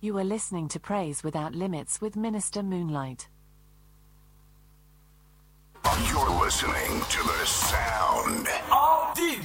You are listening to Praise Without Limits with Minister Moonlight. You're listening to the sound.